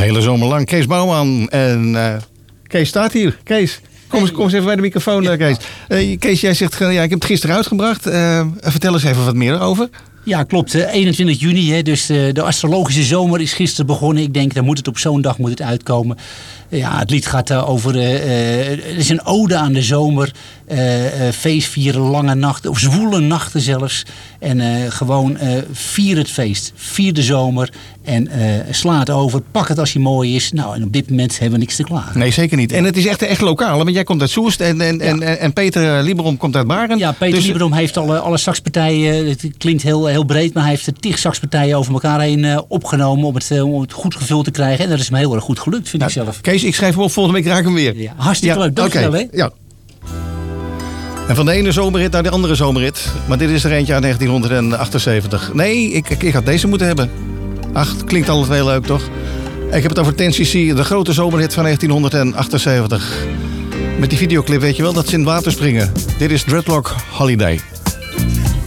hele zomer lang. Kees Bouwman. En Kees staat hier. Kees, kom eens even bij de microfoon, Kees. Kees, jij zegt, ik heb het gisteren uitgebracht. Vertel eens even wat meer over. Ja, klopt. 21 juni, hè, dus de astrologische zomer is gisteren begonnen. Ik denk, dan moet het op zo'n dag uitkomen. Ja, het lied gaat over... het is een ode aan de zomer. Feestvieren, lange nachten, of zwoele nachten zelfs. En gewoon vier het feest. Vier de zomer. En sla het over. Pak het als hij mooi is. Nou, en op dit moment hebben we niks te klagen. Nee, zeker niet. En het is echt lokaal. Want jij komt uit Soest en Peter Lieberom komt uit Barend. Ja, Peter Lieberom heeft alle saxpartijen. Het klinkt heel breed, maar hij heeft 10 saxpartijen over elkaar heen opgenomen om het goed gevuld te krijgen. En dat is me heel erg goed gelukt, vind ik zelf. Kees, ik schrijf hem op. Volgende week raak ik hem weer. Ja, hartstikke leuk. Dankjewel, hè? Ja. En van de ene zomerrit naar de andere zomerrit. Maar dit is er eentje uit 1978. Nee, ik had deze moeten hebben. Ach, het klinkt altijd heel leuk, toch? Ik heb het over 10cc, de grote zomerhit van 1978. Met die videoclip weet je wel dat ze in het water springen. Dit is Dreadlock Holiday.